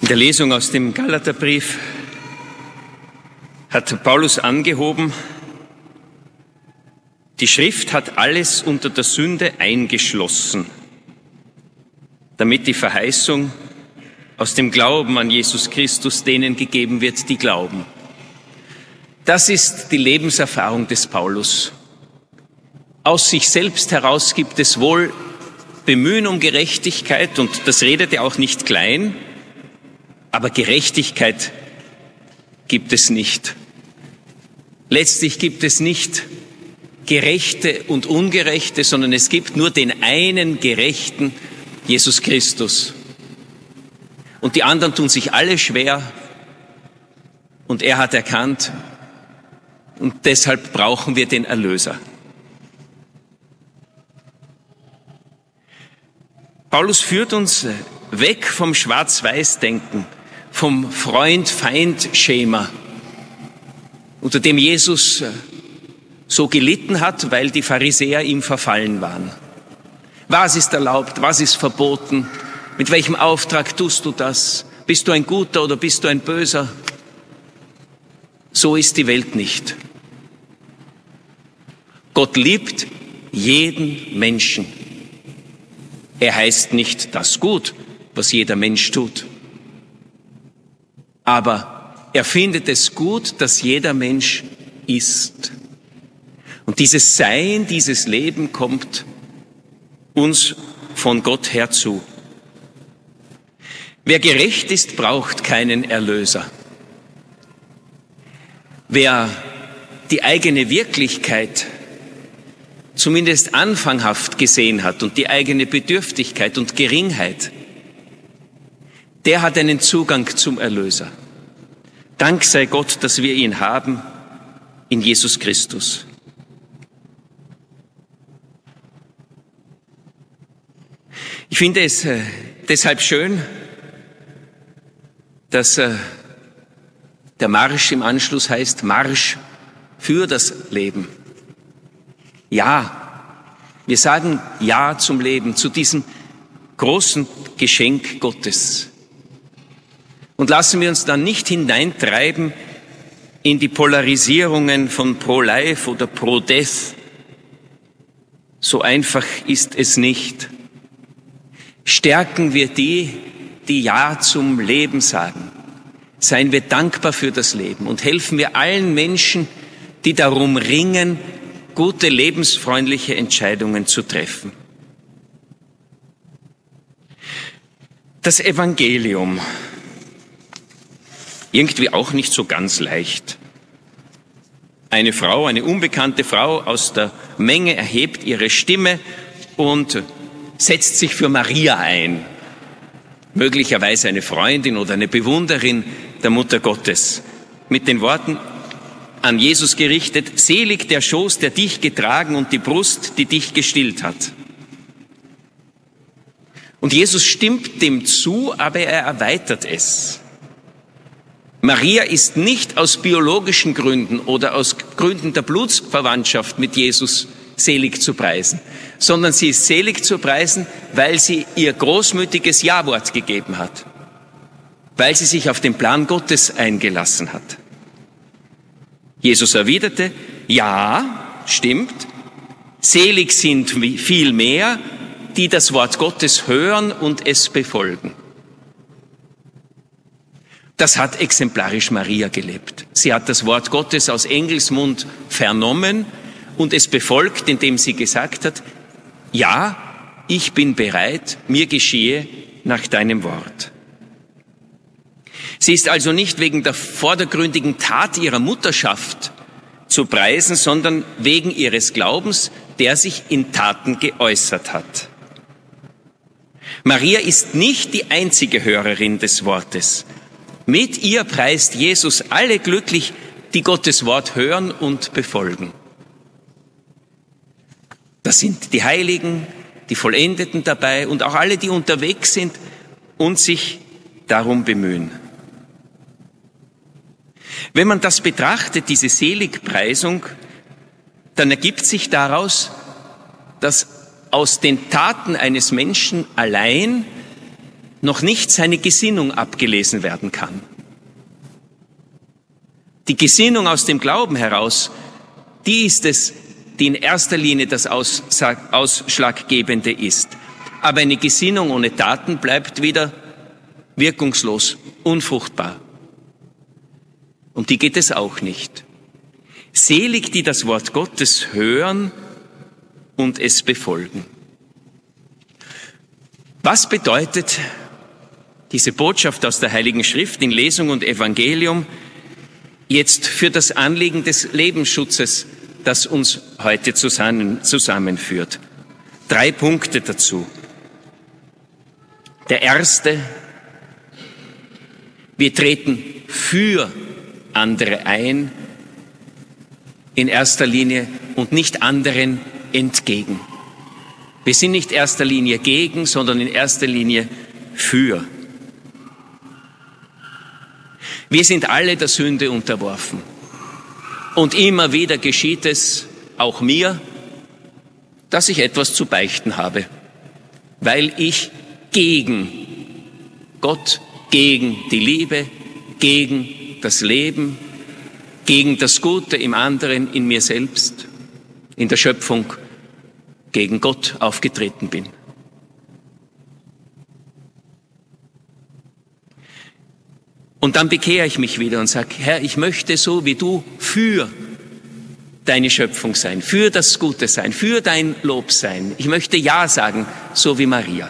In der Lesung aus dem Galaterbrief hat Paulus angehoben, die Schrift hat alles unter der Sünde eingeschlossen, damit die Verheißung aus dem Glauben an Jesus Christus denen gegeben wird, die glauben. Das ist die Lebenserfahrung des Paulus. Aus sich selbst heraus gibt es wohl Bemühen um Gerechtigkeit, und das redet er auch nicht klein, aber Gerechtigkeit gibt es nicht. Letztlich gibt es nicht Gerechte und Ungerechte, sondern es gibt nur den einen Gerechten, Jesus Christus. Und die anderen tun sich alle schwer, und er hat erkannt, und deshalb brauchen wir den Erlöser. Paulus führt uns weg vom Schwarz-Weiß-Denken, vom Freund-Feind-Schema, unter dem Jesus so gelitten hat, weil die Pharisäer ihm verfallen waren. Was ist erlaubt? Was ist verboten? Mit welchem Auftrag tust du das? Bist du ein Guter oder bist du ein Böser? So ist die Welt nicht. Gott liebt jeden Menschen. Er heißt nicht das gut, was jeder Mensch tut. Aber er findet es gut, dass jeder Mensch ist. Und dieses Sein, dieses Leben kommt uns von Gott her zu. Wer gerecht ist, braucht keinen Erlöser. Wer die eigene Wirklichkeit zumindest anfanghaft gesehen hat und die eigene Bedürftigkeit und Geringheit, der hat einen Zugang zum Erlöser. Dank sei Gott, dass wir ihn haben in Jesus Christus. Ich finde es deshalb schön, dass der Marsch im Anschluss heißt Marsch für das Leben. Ja, wir sagen Ja zum Leben, zu diesem großen Geschenk Gottes. Und lassen wir uns dann nicht hineintreiben in die Polarisierungen von Pro-Life oder Pro-Death. So einfach ist es nicht. Stärken wir die, die Ja zum Leben sagen. Seien wir dankbar für das Leben und helfen wir allen Menschen, die darum ringen, gute, lebensfreundliche Entscheidungen zu treffen. Das Evangelium. Irgendwie auch nicht so ganz leicht. Eine Frau, eine unbekannte Frau aus der Menge erhebt ihre Stimme und setzt sich für Maria ein. Möglicherweise eine Freundin oder eine Bewunderin der Mutter Gottes. Mit den Worten an Jesus gerichtet: Selig der Schoß, der dich getragen, und die Brust, die dich gestillt hat. Und Jesus stimmt dem zu, aber er erweitert es. Maria ist nicht aus biologischen Gründen oder aus Gründen der Blutsverwandtschaft mit Jesus selig zu preisen, sondern sie ist selig zu preisen, weil sie ihr großmütiges Ja-Wort gegeben hat, weil sie sich auf den Plan Gottes eingelassen hat. Jesus erwiderte: Ja, stimmt, selig sind viel mehr, die das Wort Gottes hören und es befolgen. Das hat exemplarisch Maria gelebt. Sie hat das Wort Gottes aus Engelsmund vernommen und es befolgt, indem sie gesagt hat: Ja, ich bin bereit, mir geschehe nach deinem Wort. Sie ist also nicht wegen der vordergründigen Tat ihrer Mutterschaft zu preisen, sondern wegen ihres Glaubens, der sich in Taten geäußert hat. Maria ist nicht die einzige Hörerin des Wortes. Mit ihr preist Jesus alle glücklich, die Gottes Wort hören und befolgen. Das sind die Heiligen, die Vollendeten dabei und auch alle, die unterwegs sind und sich darum bemühen. Wenn man das betrachtet, diese Seligpreisung, dann ergibt sich daraus, dass aus den Taten eines Menschen allein noch nicht seine Gesinnung abgelesen werden kann. Die Gesinnung aus dem Glauben heraus, die ist es, die in erster Linie das Ausschlaggebende ist. Aber eine Gesinnung ohne Taten bleibt wieder wirkungslos, unfruchtbar. Um die geht es auch nicht. Selig, die das Wort Gottes hören und es befolgen. Was bedeutet diese Botschaft aus der Heiligen Schrift in Lesung und Evangelium jetzt für das Anliegen des Lebensschutzes, das uns heute zusammenführt? 3 Punkte dazu. Der erste: Wir treten für andere ein, in erster Linie, und nicht anderen entgegen. Wir sind nicht in erster Linie gegen, sondern in erster Linie für. Wir sind alle der Sünde unterworfen. Und immer wieder geschieht es, auch mir, dass ich etwas zu beichten habe, weil ich gegen Gott, gegen die Liebe, gegen das Leben, gegen das Gute im anderen, in mir selbst, in der Schöpfung, gegen Gott aufgetreten bin. Und dann bekehre ich mich wieder und sage: Herr, ich möchte so wie du für deine Schöpfung sein, für das Gute sein, für dein Lob sein. Ich möchte Ja sagen, so wie Maria.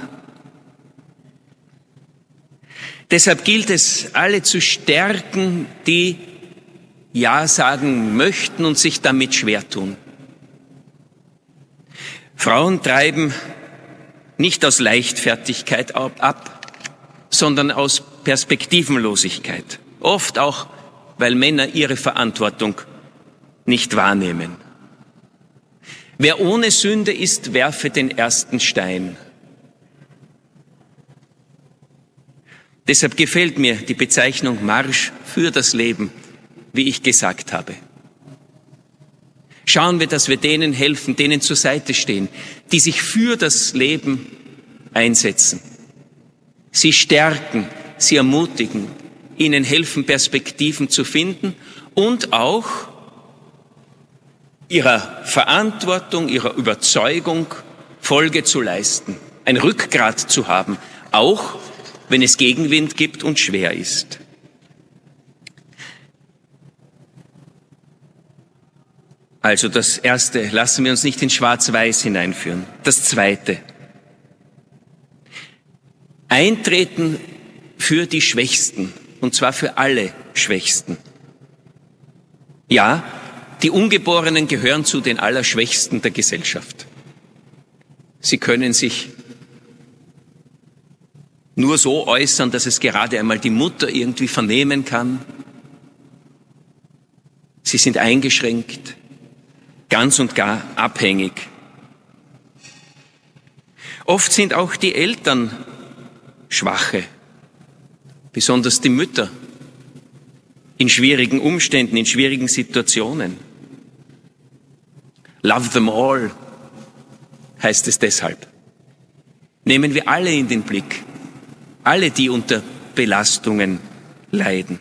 Deshalb gilt es, alle zu stärken, die Ja sagen möchten und sich damit schwer tun. Frauen treiben nicht aus Leichtfertigkeit ab, sondern aus Perspektivenlosigkeit. Oft auch, weil Männer ihre Verantwortung nicht wahrnehmen. Wer ohne Sünde ist, werfe den ersten Stein. Deshalb gefällt mir die Bezeichnung Marsch für das Leben, wie ich gesagt habe. Schauen wir, dass wir denen helfen, denen zur Seite stehen, die sich für das Leben einsetzen. Sie stärken, sie ermutigen, ihnen helfen, Perspektiven zu finden und auch ihrer Verantwortung, ihrer Überzeugung Folge zu leisten, ein Rückgrat zu haben, auch wenn es Gegenwind gibt und schwer ist. Also das Erste, lassen wir uns nicht in Schwarz-Weiß hineinführen. Das Zweite: Eintreten für die Schwächsten, und zwar für alle Schwächsten. Ja, die Ungeborenen gehören zu den Allerschwächsten der Gesellschaft. Sie können sich nur so äußern, dass es gerade einmal die Mutter irgendwie vernehmen kann. Sie sind eingeschränkt, ganz und gar abhängig. Oft sind auch die Eltern Schwache, besonders die Mütter, in schwierigen Umständen, in schwierigen Situationen. Love them all, heißt es deshalb. Nehmen wir alle in den Blick, alle, die unter Belastungen leiden.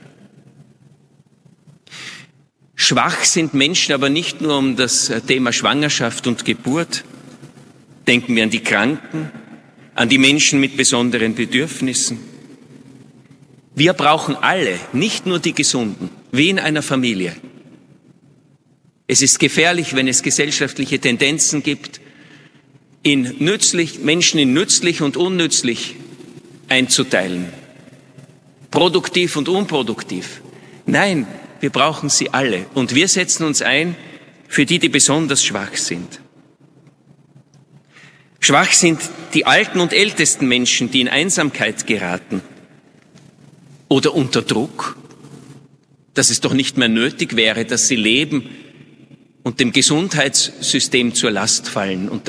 Schwach sind Menschen aber nicht nur um das Thema Schwangerschaft und Geburt. Denken wir an die Kranken, an die Menschen mit besonderen Bedürfnissen. Wir brauchen alle, nicht nur die Gesunden, wie in einer Familie. Es ist gefährlich, wenn es gesellschaftliche Tendenzen gibt, Menschen in nützlich und unnützlich einzuteilen, produktiv und unproduktiv. Nein, wir brauchen sie alle und wir setzen uns ein für die, die besonders schwach sind. Schwach sind die alten und ältesten Menschen, die in Einsamkeit geraten oder unter Druck, dass es doch nicht mehr nötig wäre, dass sie leben und dem Gesundheitssystem zur Last fallen und